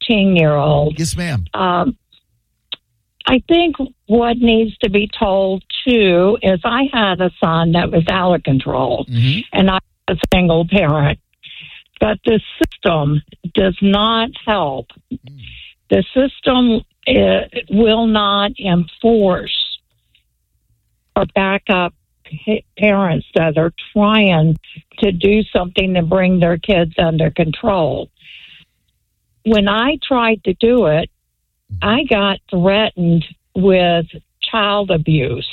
14-year-old. Yes, ma'am. I think what needs to be told, too, is I had a son that was out of control, and I was a single parent. But the system does not help. The system will not enforce or back up parents that are trying to do something to bring their kids under control. When I tried to do it, I got threatened with child abuse.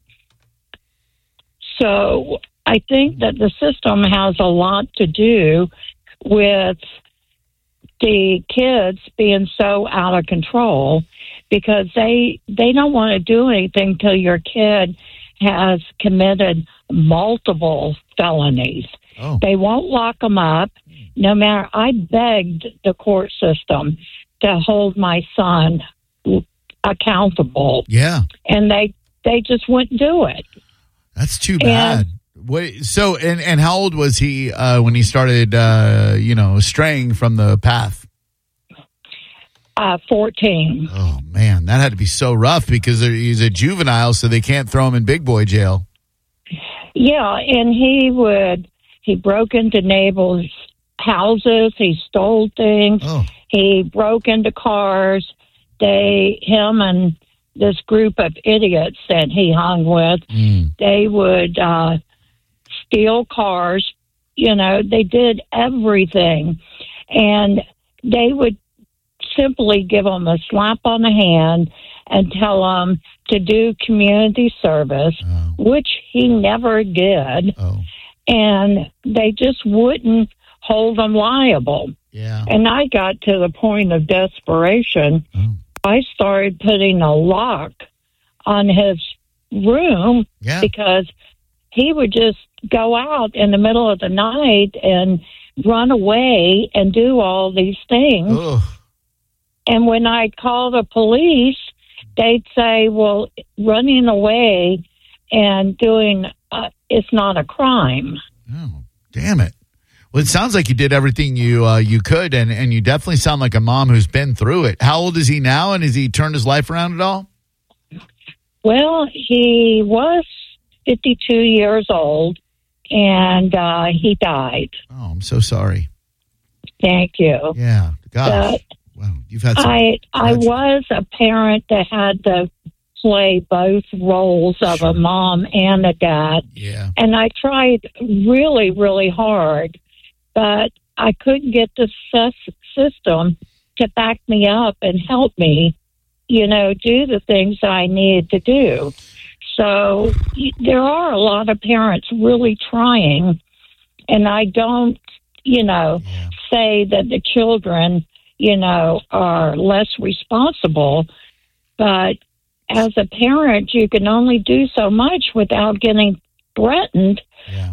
So I think that the system has a lot to do with the kids being so out of control because they don't want to do anything till your kid has committed multiple felonies. Oh. They won't lock them up. No matter, I begged the court system to hold my son accountable. Yeah. And they just wouldn't do it. That's too bad. Wait, so, and how old was he when he started, straying from the path? 14. Oh, man, that had to be so rough because he's a juvenile, so they can't throw him in big boy jail. Yeah, and he broke into neighbors' houses. He stole things. Oh. He broke into cars. Him and this group of idiots that he hung with, they would steal cars. They did everything. And they would simply give them a slap on the hand and tell them to do community service, which he never did. Oh. And they just wouldn't hold them liable. Yeah. And I got to the point of desperation. Oh. I started putting a lock on his room because he would just go out in the middle of the night and run away and do all these things. Ugh. And when I call the police, they'd say, well, running away and doing it's not a crime. Oh, damn it. Well, it sounds like you did everything you could, and you definitely sound like a mom who's been through it. How old is he now, and has he turned his life around at all? Well, he was 52 years old, and he died. Oh, I'm so sorry. Thank you. Yeah. Gosh. Wow. You've had some I was a parent that had to play both roles of a mom and a dad. Yeah. And I tried really, really hard, but I couldn't get the system to back me up and help me, do the things I needed to do. So there are a lot of parents really trying, and I don't, say that the children, are less responsible, but as a parent, you can only do so much without getting threatened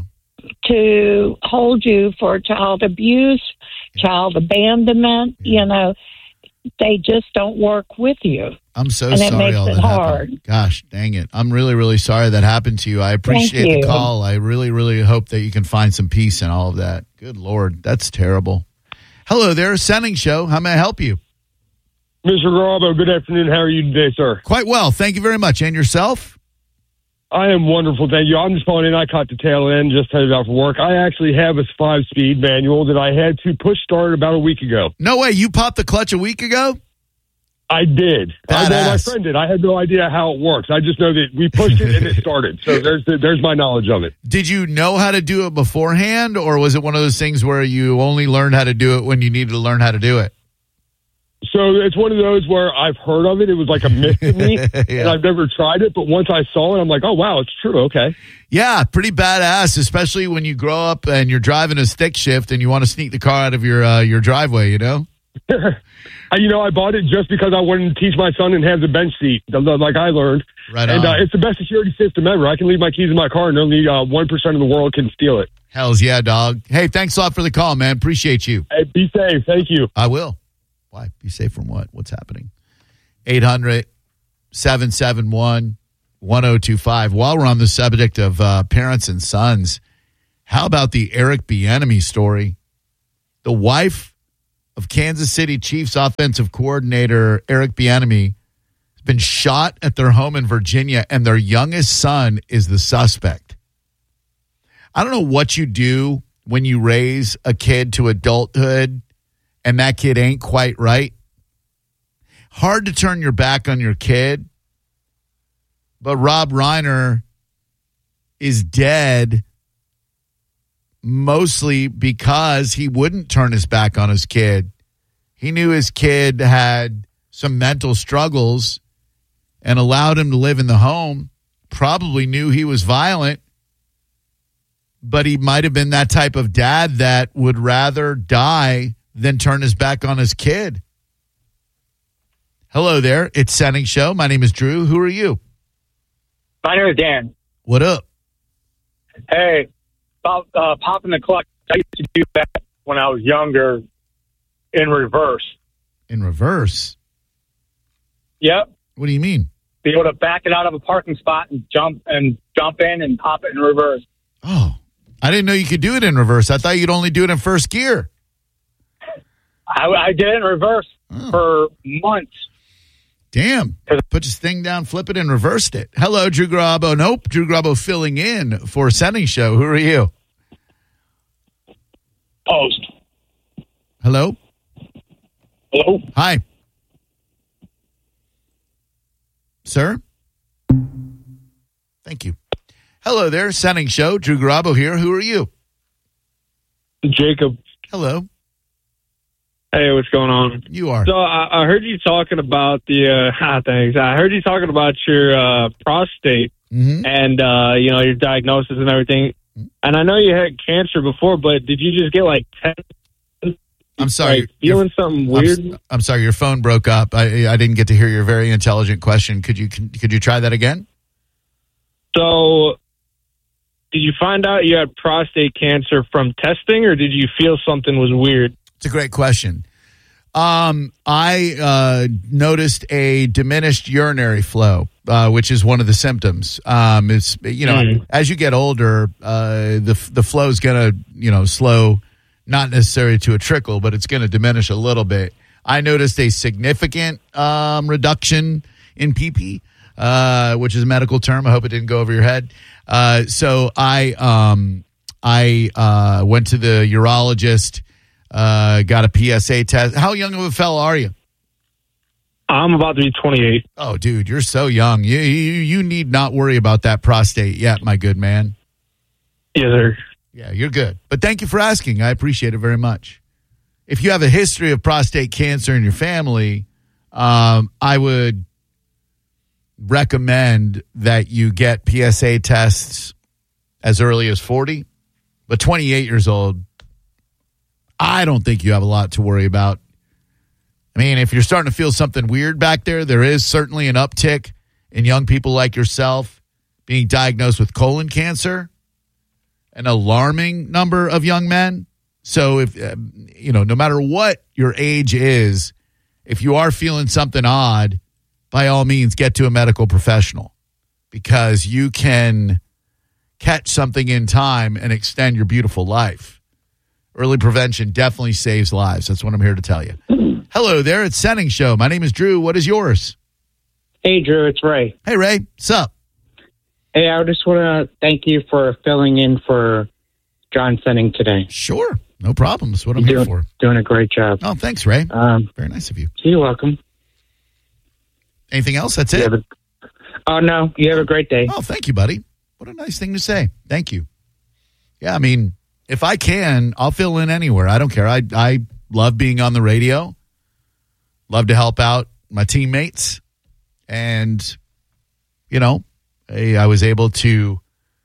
to hold you for child abuse, child abandonment. They just don't work with you. I'm so and sorry it makes all it that hard. happened. Gosh, dang it. I'm really, really sorry that happened to you. I appreciate the call. I really, really hope that you can find some peace in all of that. Good Lord, that's terrible. Hello there, Sending Show. How may I help you? Mr. Garabo, good afternoon. How are you today, sir? Quite well. Thank you very much. And yourself? I am wonderful, thank you. I'm just calling in. I caught the tail end, just headed out for work. I actually have a 5-speed manual that I had to push start about a week ago. No way. You popped the clutch a week ago? I did. Well, my friend did. I had no idea how it works. I just know that we pushed it and it started. So there's my knowledge of it. Did you know how to do it beforehand, or was it one of those things where you only learned how to do it when you needed to learn how to do it? So it's one of those where I've heard of it. It was like a myth to me, and I've never tried it. But once I saw it, I'm like, oh, wow, it's true. Okay. Yeah, pretty badass, especially when you grow up and you're driving a stick shift and you want to sneak the car out of your driveway, I bought it just because I wanted to teach my son and have the bench seat, like I learned. Right and on. It's the best security system ever. I can leave my keys in my car and only 1% of the world can steal it. Hells yeah, dog. Hey, thanks a lot for the call, man. Appreciate you. Hey, be safe. Thank you. I will. Why? Be safe from what? What's happening? 800-771-1025. While we're on the subject of parents and sons, how about the Eric Bieniemy story? The wife of Kansas City Chiefs offensive coordinator Eric Bieniemy has been shot at their home in Virginia, and their youngest son is the suspect. I don't know what you do when you raise a kid to adulthood and that kid ain't quite right. Hard to turn your back on your kid, but Rob Reiner is dead mostly because he wouldn't turn his back on his kid. He knew his kid had some mental struggles and allowed him to live in the home. Probably knew he was violent, but he might have been that type of dad that would rather die than turn his back on his kid. Hello there. It's Senning Show. My name is Drew. Who are you? My name is Dan. What up? Hey, about popping the clutch. I used to do that when I was younger in reverse. In reverse? Yep. What do you mean? Be able to back it out of a parking spot and jump in and pop it in reverse. Oh, I didn't know you could do it in reverse. I thought you'd only do it in first gear. I did it in reverse for months. Damn. Put this thing down, flip it, and reversed it. Hello, Drew Garabo. Nope, Drew Garabo filling in for Senning Show. Who are you? Post. Hello? Hello? Hi. Sir? Thank you. Hello there, Senning Show. Drew Garabo here. Who are you? Jacob. Hello. Hey, what's going on? You are. So I heard you talking about the thanks. I heard you talking about your prostate and your diagnosis and everything. And I know you had cancer before, but did you just get like tests? I'm sorry. Like, feeling something weird? I'm sorry. Your phone broke up. I didn't get to hear your very intelligent question. Could you try that again? So, did you find out you had prostate cancer from testing, or did you feel something was weird? It's a great question. I noticed a diminished urinary flow, which is one of the symptoms. It's as you get older, the flow is going to slow, not necessarily to a trickle, but it's going to diminish a little bit. I noticed a significant reduction in PP, which is a medical term. I hope it didn't go over your head. So I went to the urologist. Got a PSA test. How young of a fella are you? I'm about to be 28. Oh, dude, you're so young. You need not worry about that prostate yet, my good man. Yes, sir. Yeah, you're good. But thank you for asking. I appreciate it very much. If you have a history of prostate cancer in your family, I would recommend that you get PSA tests as early as 40. But 28 years old, I don't think you have a lot to worry about. I mean, if you're starting to feel something weird back there, there is certainly an uptick in young people like yourself being diagnosed with colon cancer, an alarming number of young men. So if, no matter what your age is, if you are feeling something odd, by all means, get to a medical professional, because you can catch something in time and extend your beautiful life. Early prevention definitely saves lives. That's what I'm here to tell you. Hello there. It's Senning Show. My name is Drew. What is yours? Hey, Drew. It's Ray. Hey, Ray. What's up? Hey, I just want to thank you for filling in for John Senning today. Sure. No problem. That's what I'm here for. Doing a great job. Oh, thanks, Ray. Very nice of you. You're welcome. Anything else? That's it? No. You have a great day. Oh, thank you, buddy. What a nice thing to say. Thank you. Yeah, I mean, if I can, I'll fill in anywhere. I don't care. I love being on the radio. Love to help out my teammates. And, I was able to,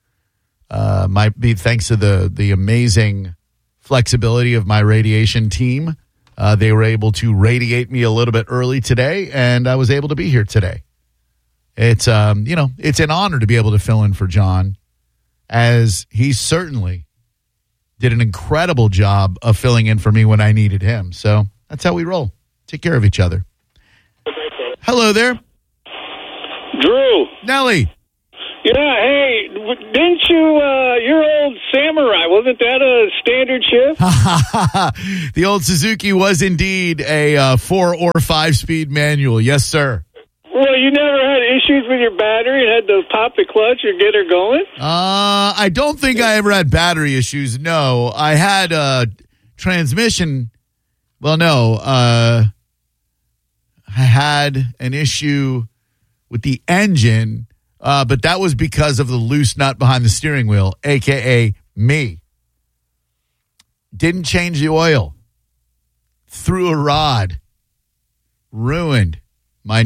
thanks to the amazing flexibility of my radiation team, they were able to radiate me a little bit early today, and I was able to be here today. It's, it's an honor to be able to fill in for John, as he certainly did an incredible job of filling in for me when I needed him. So that's how we roll. Take care of each other. Hello there. Drew. Nelly. Yeah, hey, didn't you, your old Samurai, wasn't that a standard shift? The old Suzuki was indeed a 4 or 5-speed manual. Yes, sir. Well, you never had issues with your battery and had to pop the clutch or get her going? I don't think I ever had battery issues. No, I had transmission. Well, no, I had an issue with the engine. But that was because of the loose nut behind the steering wheel, a.k.a. me. Didn't change the oil. Threw a rod. Ruined my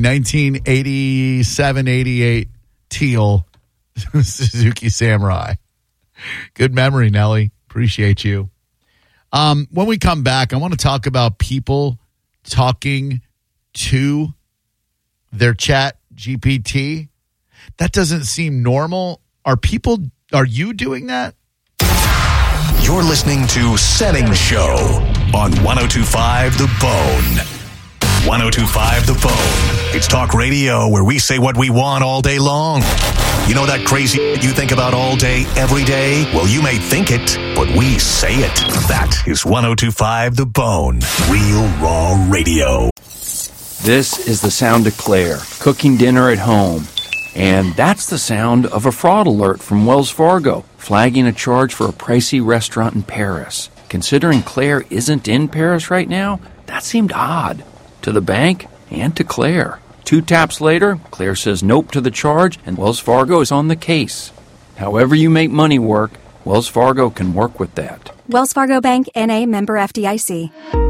1987-88 teal Suzuki Samurai. Good memory, Nelly. Appreciate you. When we come back, I want to talk about people talking to their chat GPT. That doesn't seem normal. Are you doing that? You're listening to Setting Show on 102.5 The Bone. 102.5 The Bone. It's talk radio where we say what we want all day long. You know that crazy you think about all day, every day? Well, you may think it, but we say it. That is 102.5 The Bone. Real Raw Radio. This is the sound of Claire cooking dinner at home. And that's the sound of a fraud alert from Wells Fargo, flagging a charge for a pricey restaurant in Paris. Considering Claire isn't in Paris right now, that seemed odd to the bank and to Claire. 2 taps later, Claire says nope to the charge, and Wells Fargo is on the case. However you make money work, Wells Fargo can work with that. Wells Fargo Bank, N.A., member FDIC.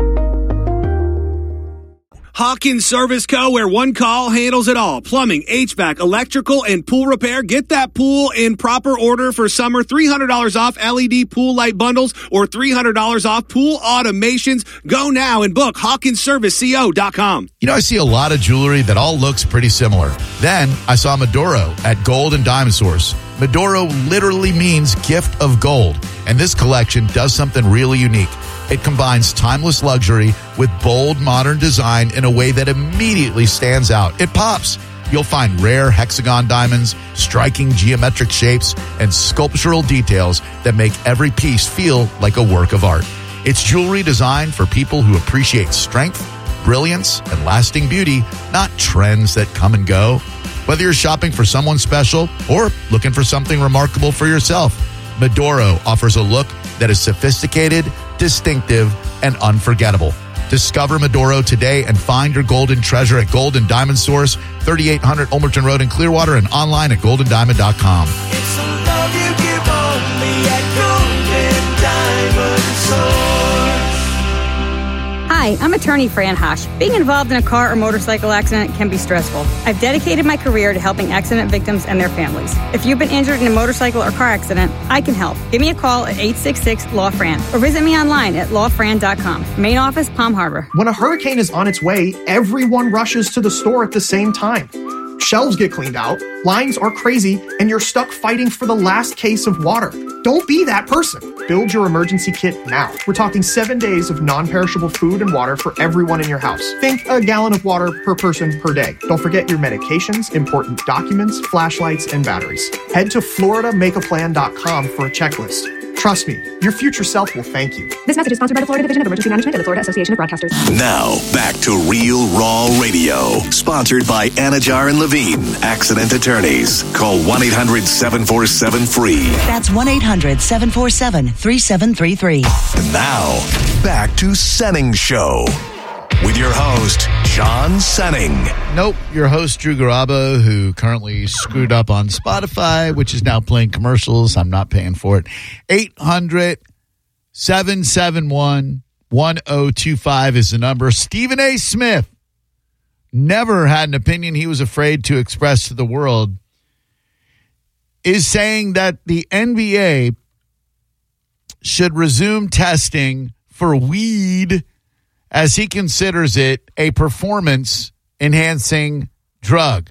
Hawkins Service Co., where one call handles it all. Plumbing, HVAC, electrical, and pool repair. Get that pool in proper order for summer. $300 off LED pool light bundles or $300 off pool automations. Go now and book HawkinsServiceCO.com. You know, I see a lot of jewelry that all looks pretty similar. Then I saw Medoro at Gold and Diamond Source. Medoro literally means gift of gold, and this collection does something really unique. It combines timeless luxury with bold, modern design in a way that immediately stands out. It pops. You'll find rare hexagon diamonds, striking geometric shapes, and sculptural details that make every piece feel like a work of art. It's jewelry designed for people who appreciate strength, brilliance, and lasting beauty, not trends that come and go. Whether you're shopping for someone special or looking for something remarkable for yourself, Medoro offers a look that is sophisticated, distinctive, and unforgettable. Discover Medoro today and find your golden treasure at Gold and Diamond Source, 3800 Ulmerton Road in Clearwater, and online at goldendiamond.com. It's the love you give only at Golden Diamond Source. Hi, I'm attorney Fran Hosh. Being involved in a car or motorcycle accident can be stressful. I've dedicated my career to helping accident victims and their families. If you've been injured in a motorcycle or car accident, I can help. Give me a call at 866-LAW-FRAN or visit me online at lawfran.com. Main office, Palm Harbor. When a hurricane is on its way, everyone rushes to the store at the same time. Shelves get cleaned out, lines are crazy, and you're stuck fighting for the last case of water. Don't be that person. Build your emergency kit now. We're talking 7 days of non-perishable food and water for everyone in your house. Think a gallon of water per person per day. Don't forget your medications, important documents, flashlights, and batteries. Head to FloridaMakeAPlan.com for a checklist. Trust me, your future self will thank you. This message is sponsored by the Florida Division of Emergency Management and the Florida Association of Broadcasters. Now, back to Real Raw Radio. Sponsored by Anajar and Levine, accident attorneys. Call 1-800-747-FREE. That's 1-800-747-3733. And now, back to Senning Show. With your host, John Senning. Nope, your host, Drew Garabo, who currently screwed up on Spotify, which is now playing commercials. I'm not paying for it. 800-771-1025 is the number. Stephen A. Smith never had an opinion he was afraid to express to the world, is saying that the NBA should resume testing for weed, as he considers it a performance-enhancing drug.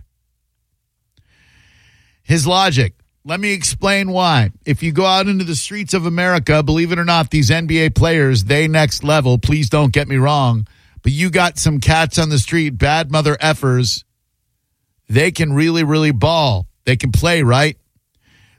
His logic, let me explain why. If you go out into the streets of America, believe it or not, these NBA players, they next level, please don't get me wrong, but you got some cats on the street, bad mother effers, they can really, really ball. They can play, right?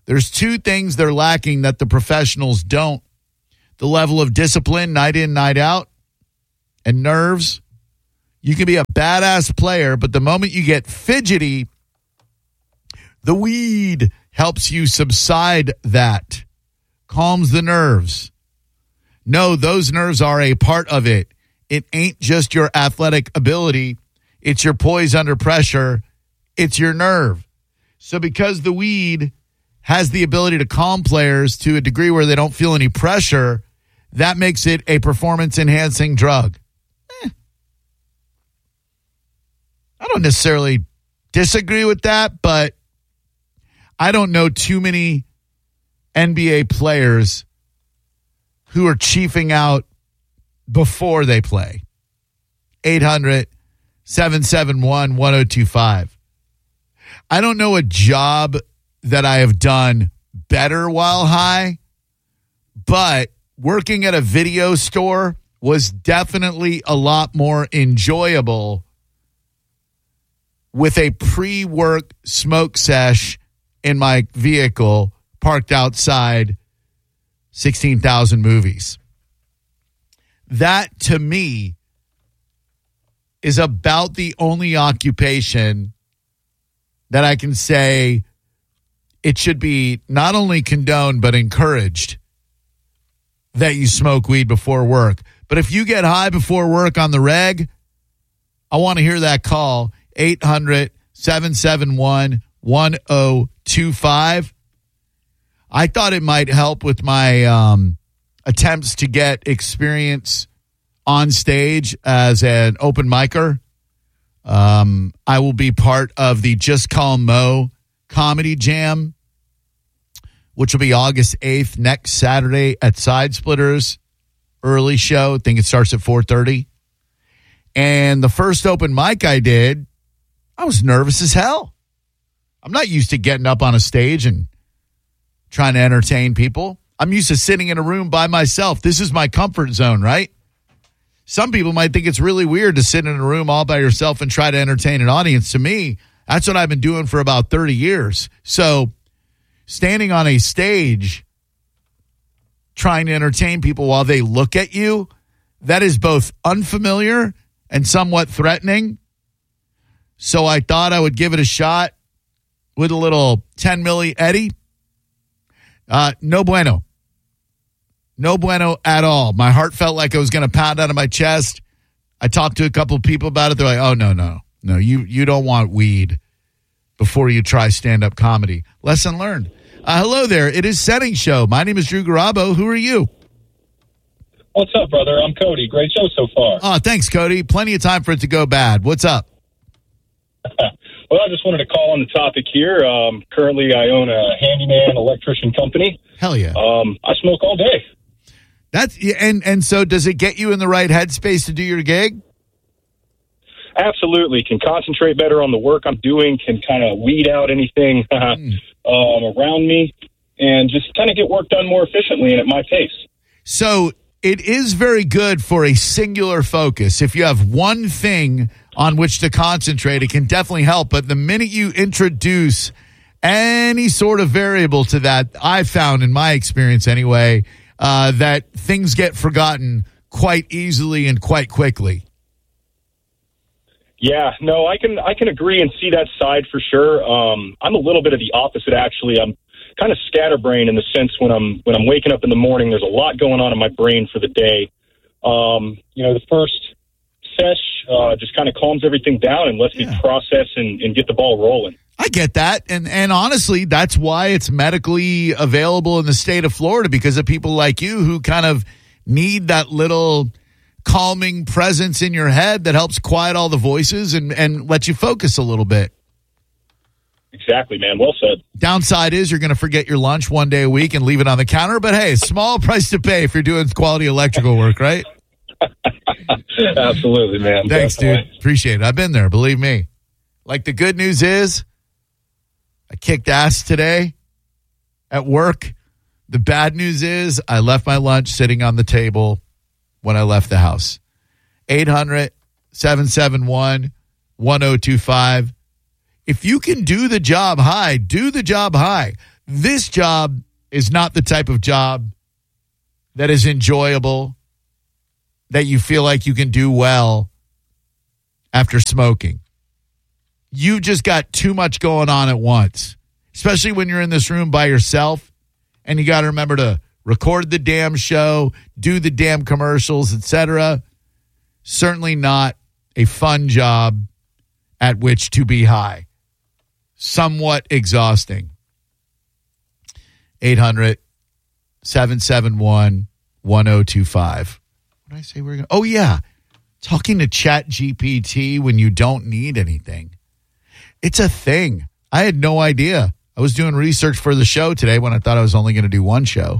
There's two things they're lacking that the professionals don't. The level of discipline, night in, night out, and nerves. You can be a badass player, but the moment you get fidgety, the weed helps you subside that, calms the nerves. No, those nerves are a part of it. It ain't just your athletic ability. It's your poise under pressure. It's your nerve. So because the weed has the ability to calm players to a degree where they don't feel any pressure, that makes it a performance-enhancing drug. I don't necessarily disagree with that, but I don't know too many NBA players who are chiefing out before they play. 800-771-1025. I don't know a job that I have done better while high, but working at a video store was definitely a lot more enjoyable with a pre-work smoke sesh in my vehicle parked outside 16,000 movies. That, to me, is about the only occupation that I can say it should be not only condoned but encouraged that you smoke weed before work. But if you get high before work on the reg, I want to hear that call. 800-771-1025. I thought it might help with my attempts to get experience on stage as an open micer. I will be part of the Just Call Mo Comedy Jam, which will be August 8th, next Saturday at Side Splitters. Early show. I think it starts at 4:30. And the first open mic I did, I was nervous as hell. I'm not used to getting up on a stage and trying to entertain people. I'm used to sitting in a room by myself. This is my comfort zone, right? Some people might think it's really weird to sit in a room all by yourself and try to entertain an audience. To me, that's what I've been doing for about 30 years. So standing on a stage trying to entertain people while they look at you, that is both unfamiliar and somewhat threatening. So I thought I would give it a shot with a little 10 milli Eddie. No bueno. No bueno at all. My heart felt like I was going to pound out of my chest. I talked to a couple of people about it. They're like, oh, no, you don't want weed before you try stand-up comedy. Lesson learned. Hello there. It is Setting Show. My name is Drew Garabo. Who are you? What's up, brother? I'm Cody. Great show so far. Oh, thanks, Cody. Plenty of time for it to go bad. What's up? Well, I just wanted to call on the topic here. Currently, I own a handyman electrician company. Hell yeah. I smoke all day. And so does it get you in the right headspace to do your gig? Absolutely. Can concentrate better on the work I'm doing, can kind of weed out anything around me, and just kind of get work done more efficiently and at my pace. So it is very good for a singular focus. If you have one thing on which to concentrate, it can definitely help. But the minute you introduce any sort of variable to that, I've found in my experience anyway, that things get forgotten quite easily and quite quickly. Yeah, no, I can agree and see that side for sure. I'm a little bit of the opposite, actually. I'm kind of scatterbrained in the sense when I'm waking up in the morning, there's a lot going on in my brain for the day. The first sesh just kind of calms everything down and lets me process and get the ball rolling. I get that. And honestly, that's why it's medically available in the state of Florida, because of people like you who kind of need that little calming presence in your head that helps quiet all the voices and let you focus a little bit. Exactly, man. Well said. Downside is you're going to forget your lunch one day a week and leave it on the counter. But hey, small price to pay if you're doing quality electrical work, right? Absolutely, man. Thanks, definitely. dude. Appreciate it. I've been there. Believe me. Like, the good news is I kicked ass today at work. The bad news is I left my lunch sitting on the table when I left the house. 800-771-1025. If you can do the job high, do the job high. This job is not the type of job that is enjoyable, that you feel like you can do well after smoking. You just got too much going on at once, especially when you're in this room by yourself and you got to remember to record the damn show, do the damn commercials, etc. Certainly not a fun job at which to be high. Somewhat exhausting. 800-771-1025. What did I say we're going to? Oh, yeah. Talking to ChatGPT when you don't need anything. It's a thing. I had no idea. I was doing research for the show today when I thought I was only going to do one show.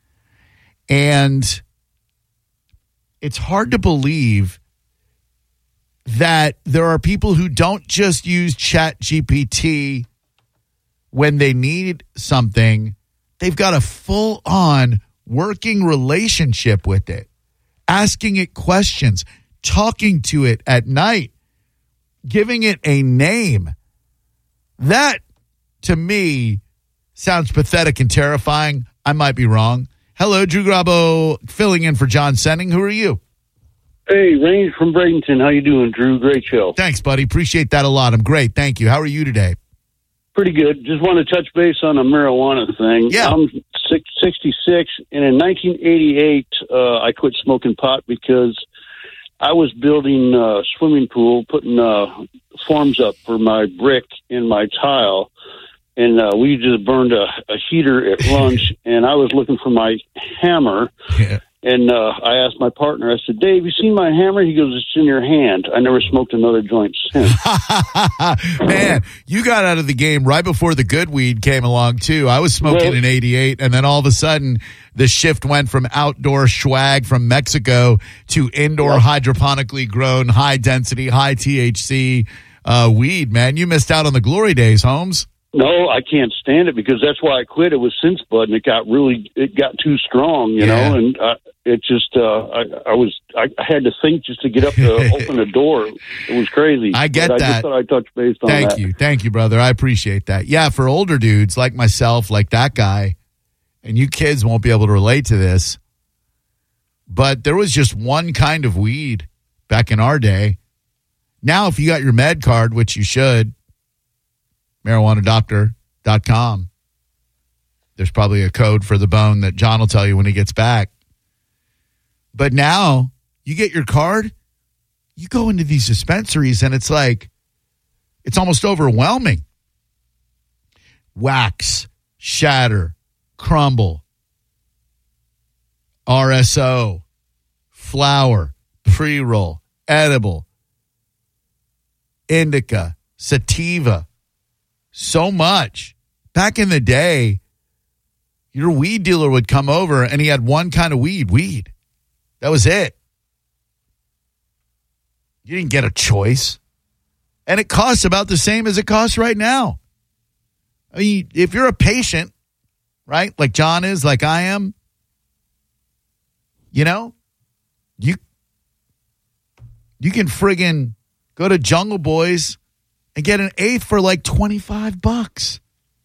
And it's hard to believe that there are people who don't just use ChatGPT when they need something. They've got a full-on working relationship with it, asking it questions, talking to it at night, giving it a name. That, to me, sounds pathetic and terrifying. I might be wrong. Hello, Drew Garabo, filling in for John Senning. Who are you? Hey, Range from Bradenton. How you doing, Drew? Great show. Thanks, buddy. Appreciate that a lot. I'm great. Thank you. How are you today? Pretty good. Just want to touch base on a marijuana thing. Yeah. I'm 66, and in 1988, I quit smoking pot because I was building a swimming pool, putting forms up for my brick and my tile, and we just burned a heater at lunch, and I was looking for my hammer. Yeah. And I asked my partner, I said, Dave, you seen my hammer? He goes, it's in your hand. I never smoked another joint since. Man, you got out of the game right before the good weed came along, too. I was smoking in 88, and then all of a sudden, the shift went from outdoor swag from Mexico to indoor hydroponically grown, high-density, high-THC weed, man. You missed out on the glory days, Holmes. No, I can't stand it because that's why I quit. It was since bud, and it got too strong, you know, and it just, I had to think just to get up to open the door. It was crazy. I get but that. I just thought I'd touch base on that. Thank you, brother. I appreciate that. Yeah, for older dudes like myself, like that guy, and you kids won't be able to relate to this, but there was just one kind of weed back in our day. Now, if you got your med card, which you should, marijuanadoctor.com. There's probably a code for the bone that John will tell you when he gets back. But now you get your card, you go into these dispensaries and it's like, it's almost overwhelming. Wax, shatter, crumble, RSO, flower, pre-roll, edible, indica, sativa. So much. Back in the day, your weed dealer would come over and he had one kind of weed. That was it. You didn't get a choice. And it costs about the same as it costs right now. I mean, if you're a patient, right, like John is, like I am, you know, you can friggin' go to Jungle Boys and get an eighth for like $25.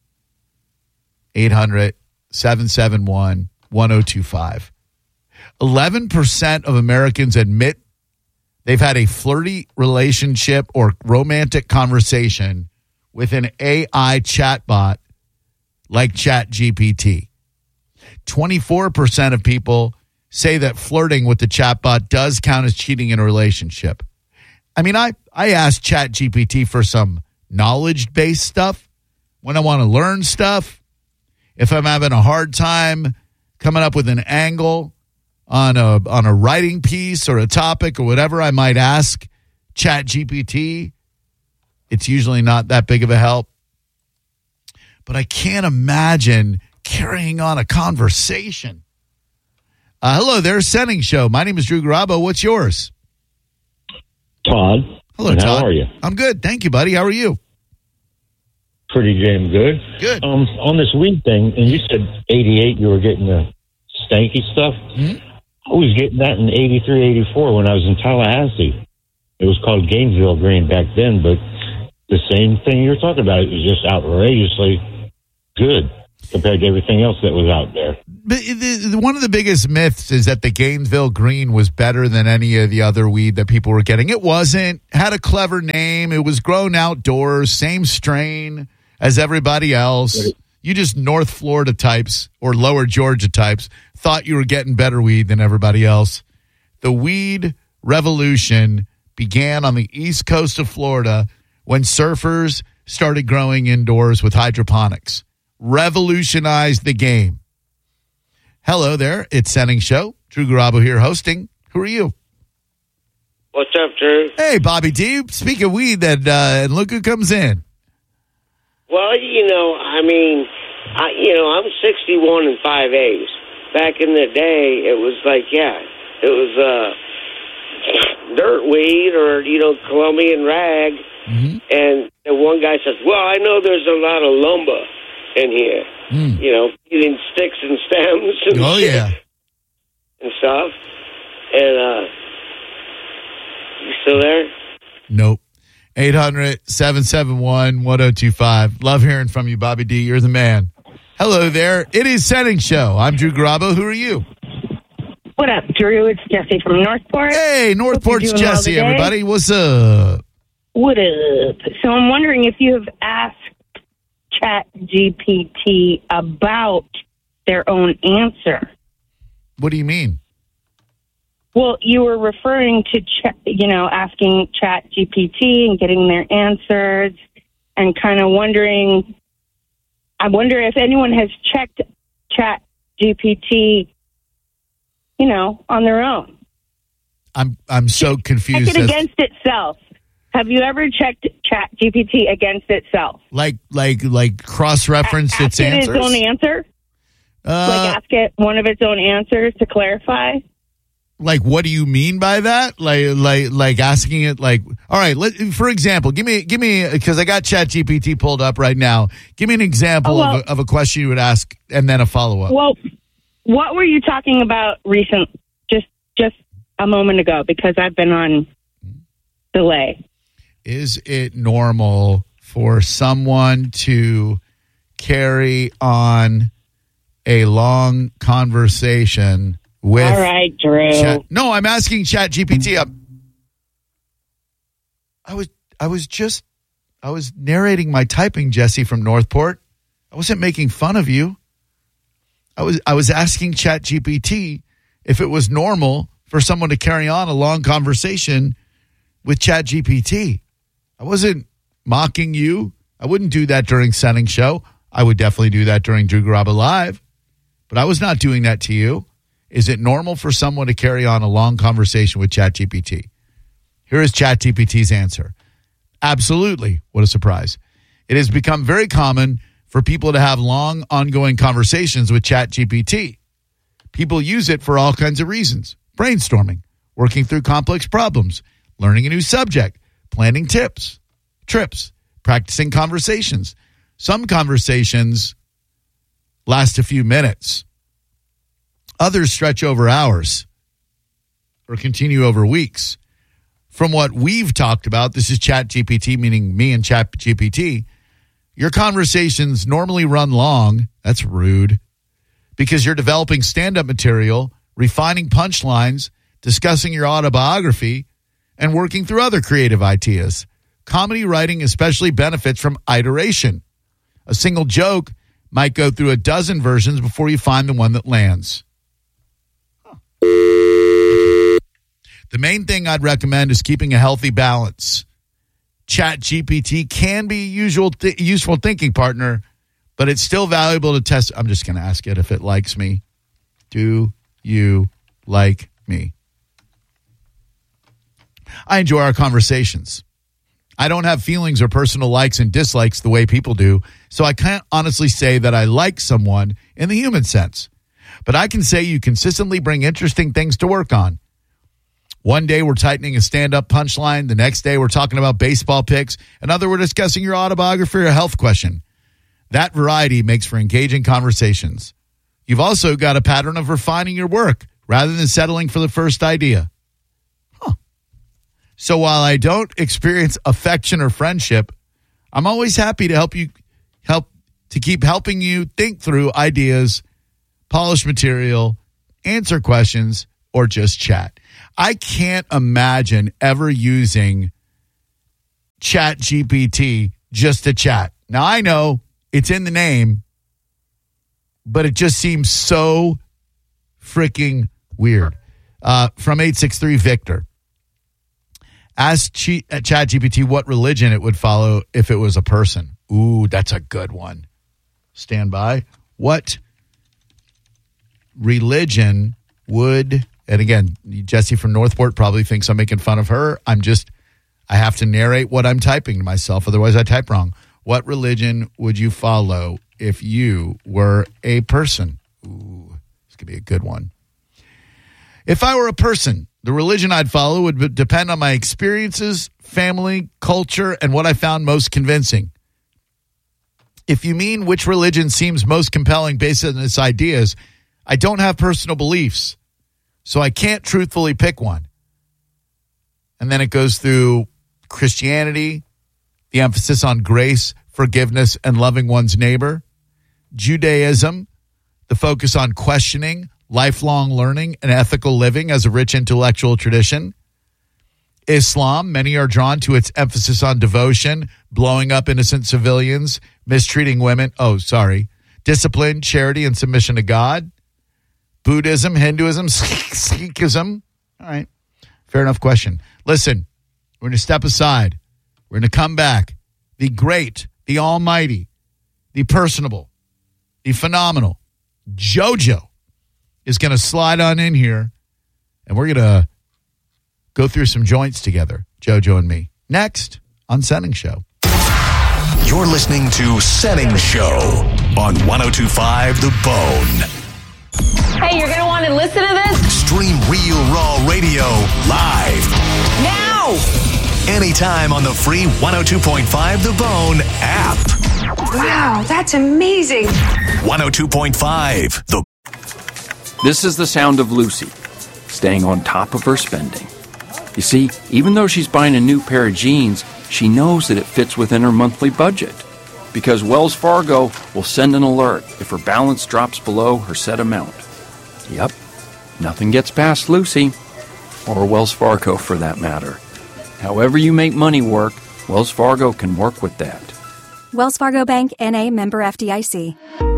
800-771-1025. 11% of Americans admit they've had a flirty relationship or romantic conversation with an AI chatbot like ChatGPT. 24% of people say that flirting with the chatbot does count as cheating in a relationship. I mean, I asked ChatGPT for some knowledge-based stuff when I want to learn stuff. If I'm having a hard time coming up with an angle on a writing piece or a topic or whatever, I might ask ChatGPT. It's usually not that big of a help. But I can't imagine carrying on a conversation. Hello there, Senning Show. My name is Drew Garabo. What's yours? Todd. Hello, Todd. How are you? I'm good. Thank you, buddy. How are you? Pretty damn good. Good. On this weed thing, and you said 88 you were getting the stanky stuff. Mm-hmm. I was getting that in 83, 84 when I was in Tallahassee. It was called Gainesville Green back then, but the same thing you're talking about, it was just outrageously good. compared to everything else that was out there. But one of the biggest myths is that the Gainesville Green was better than any of the other weed that people were getting. It wasn't. Had a clever name. It was grown outdoors, same strain as everybody else. You just North Florida types or Lower Georgia types thought you were getting better weed than everybody else. The weed revolution began on the east coast of Florida when surfers started growing indoors with hydroponics. Revolutionized the game. Hello there. It's Setting Show. Drew Garabo here hosting. Who are you? What's up, Drew? Hey, Bobby D. Speak of weed, and look who comes in. Well, I'm 61 and 5/8. Back in the day, it was like, it was dirt weed or, Colombian rag. Mm-hmm. And one guy says, well, I know there's a lot of lumber in here. Eating sticks and stems and and stuff. And you still there? Nope. 800-771-1025. Love hearing from you, Bobby D. You're the man. Hello there. It is Setting Show. I'm Drew Garabo. Who are you? What up, Drew? It's Jesse from Northport. Hey, Northport's Jesse, everybody. What's up? What up? So I'm wondering if you have asked ChatGPT about their own answer. What do you mean? Well, you were referring to, asking ChatGPT and getting their answers and kind of wondering, I wonder if anyone has checked ChatGPT, on their own. I'm so confused. Check it against itself. Have you ever checked ChatGPT against itself? Like cross-referenced its answers? Its own answer? Ask it one of its own answers to clarify? Like, what do you mean by that? Like asking it, all right, for example, give me, because I got ChatGPT pulled up right now. Give me an example of a question you would ask and then a follow-up. Well, what were you talking about just a moment ago? Because I've been on delay. Is it normal for someone to carry on a long conversation with... All right, Drew. No, I'm asking ChatGPT. I was narrating my typing, Jesse, from Northport. I wasn't making fun of you. I was asking ChatGPT if it was normal for someone to carry on a long conversation with ChatGPT. I wasn't mocking you. I wouldn't do that during Setting Show. I would definitely do that during Drew Garabo Live. But I was not doing that to you. Is it normal for someone to carry on a long conversation with ChatGPT? Here is ChatGPT's answer. Absolutely. What a surprise. It has become very common for people to have long, ongoing conversations with ChatGPT. People use it for all kinds of reasons. Brainstorming, working through complex problems, learning a new subject, planning trips, practicing conversations. Some conversations last a few minutes. Others stretch over hours or continue over weeks. From what we've talked about, this is ChatGPT, meaning me and ChatGPT, your conversations normally run long. That's rude. Because you're developing stand-up material, refining punchlines, discussing your autobiography, and working through other creative ideas. Comedy writing especially benefits from iteration. A single joke might go through a dozen versions before you find the one that lands. The main thing I'd recommend is keeping a healthy balance. ChatGPT can be a useful thinking partner, but it's still valuable to test. I'm just going to ask it if it likes me. Do you like me? I enjoy our conversations. I don't have feelings or personal likes and dislikes the way people do, so I can't honestly say that I like someone in the human sense. But I can say you consistently bring interesting things to work on. One day we're tightening a stand-up punchline. The next day we're talking about baseball picks. Another we're discussing your autobiography or health question. That variety makes for engaging conversations. You've also got a pattern of refining your work rather than settling for the first idea. So while I don't experience affection or friendship, I'm always happy to help to keep helping you think through ideas, polish material, answer questions, or just chat. I can't imagine ever using ChatGPT just to chat. Now, I know it's in the name, but it just seems so freaking weird. From 863 Victor. Ask ChatGPT what religion it would follow if it was a person. Ooh, that's a good one. Stand by. What religion would, and again, Jesse from Northport probably thinks I'm making fun of her. I have to narrate what I'm typing to myself, otherwise I type wrong. What religion would you follow if you were a person? Ooh, this could be a good one. If I were a person, the religion I'd follow would depend on my experiences, family, culture, and what I found most convincing. If you mean which religion seems most compelling based on its ideas, I don't have personal beliefs, so I can't truthfully pick one. And then it goes through Christianity, the emphasis on grace, forgiveness, and loving one's neighbor. Judaism, the focus on questioning, lifelong learning, and ethical living as a rich intellectual tradition. Islam, many are drawn to its emphasis on devotion, blowing up innocent civilians, mistreating women. Discipline, charity, and submission to God. Buddhism, Hinduism, Sikhism. All right. Fair enough question. Listen, we're going to step aside. We're going to come back. The great, the almighty, the personable, the phenomenal JoJo is going to slide on in here, and we're going to go through some joints together, JoJo and me. Next on Setting Show. You're listening to Setting Show on 102.5 The Bone. Hey, you're going to want to listen to this? Stream Real Raw Radio live. Now! Anytime on the free 102.5 The Bone app. Wow, that's amazing. 102.5 The This is the sound of Lucy, staying on top of her spending. You see, even though she's buying a new pair of jeans, she knows that it fits within her monthly budget. Because Wells Fargo will send an alert if her balance drops below her set amount. Yep, nothing gets past Lucy, or Wells Fargo for that matter. However you make money work, Wells Fargo can work with that. Wells Fargo Bank, N.A., member FDIC.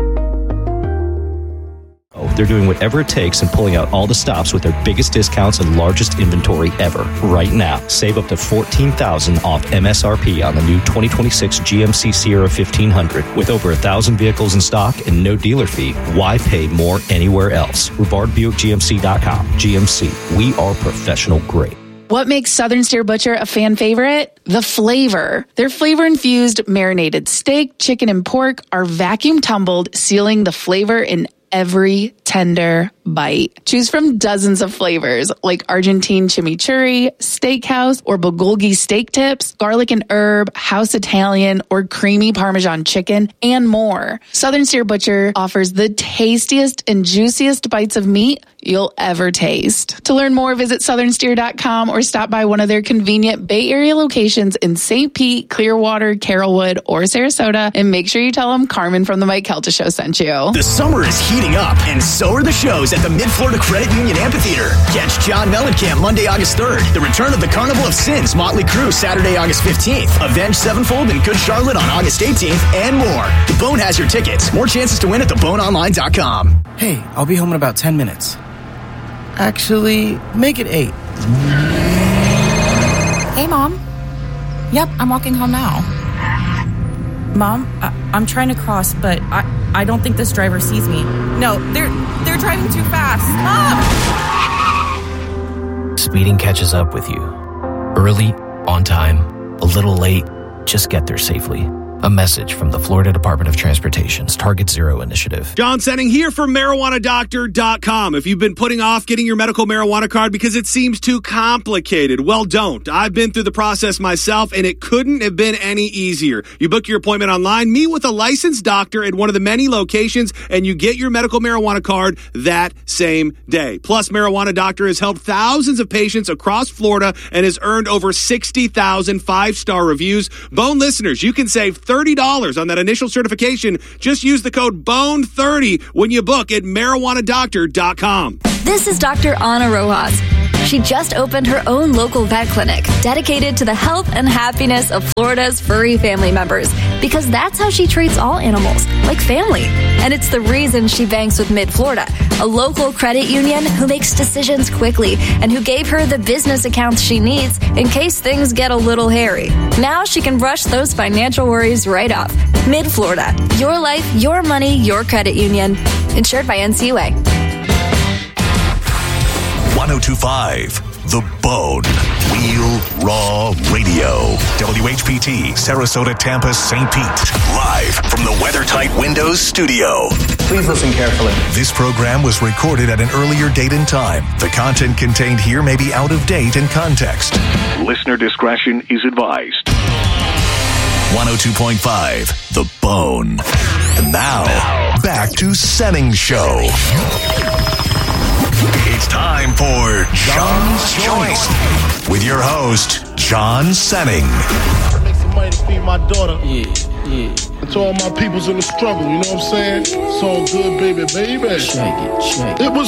They're doing whatever it takes and pulling out all the stops with their biggest discounts and largest inventory ever right now. Save up to $14,000 off MSRP on the new 2026 GMC Sierra 1500. With over 1,000 vehicles in stock and no dealer fee, why pay more anywhere else? RivardBuickGMC.com. GMC, we are professional grade. What makes Southern Steer Butcher a fan favorite? The flavor. Their flavor-infused marinated steak, chicken, and pork are vacuum tumbled, sealing the flavor in every tender bite. Choose from dozens of flavors like Argentine chimichurri, steakhouse, or bulgogi steak tips, garlic and herb, house Italian, or creamy Parmesan chicken, and more. Southern Steer Butcher offers the tastiest and juiciest bites of meat you'll ever taste. To learn more, visit southernsteer.com or stop by one of their convenient Bay Area locations in St. Pete, Clearwater, Carrollwood, or Sarasota, and make sure you tell them Carmen from the Mike Kelta Show sent you. The summer is heating up, and so are the shows at the Mid-Florida Credit Union Amphitheater. Catch John Mellencamp Monday, August 3rd. The return of the Carnival of Sins, Motley Crue, Saturday, August 15th. Avenged Sevenfold and Good Charlotte on August 18th, and more. The Bone has your tickets. More chances to win at theboneonline.com. Hey, I'll be home in about 10 minutes. Actually, make it 8. Hey, Mom. Yep, I'm walking home now. Mom, I'm trying to cross, but I don't think this driver sees me. No, they're driving too fast. Stop! Speeding catches up with you. Early, on time, a little late, just get there safely. A message from the Florida Department of Transportation's Target Zero initiative. John Senning here for MarijuanaDoctor.com. If you've been putting off getting your medical marijuana card because it seems too complicated, well, don't. I've been through the process myself, and it couldn't have been any easier. You book your appointment online, meet with a licensed doctor at one of the many locations, and you get your medical marijuana card that same day. Plus, Marijuana Doctor has helped thousands of patients across Florida and has earned over 60,000 five-star reviews. Bone listeners, you can save $30 on that initial certification. Just use the code BONE30 when you book at marijuanadoctor.com. This is Dr. Ana Rojas. She just opened her own local vet clinic dedicated to the health and happiness of Florida's furry family members, because that's how she treats all animals, like family. And it's the reason she banks with Mid-Florida, a local credit union who makes decisions quickly and who gave her the business accounts she needs in case things get a little hairy. Now she can brush those financial worries right off. Mid-Florida, your life, your money, your credit union. Insured by NCUA. 1025 The Bone. Real Raw Radio. WHPT, Sarasota, Tampa, St. Pete. Live from the WeatherTight Windows studio. Please listen carefully. This program was recorded at an earlier date and time. The content contained here may be out of date in context. Listener discretion is advised. 102.5 The Bone. And now, back to Senning Show. It's time for John's Choice with your host, John Senning. Make some money to feed my daughter. Yeah. And to all my peoples in the struggle, you know what I'm saying? It's all good, baby. Shake it. It was